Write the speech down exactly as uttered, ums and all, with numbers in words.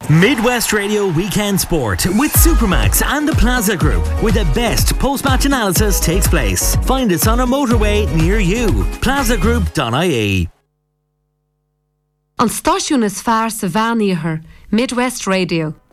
Midwest Radio Weekend Sport with Supermax and the Plaza Group, where the best post-match analysis takes place. Find us on a motorway near you. plaza group dot I E. An stáisiún is fearr sa bhean iarthar, Midwest Radio.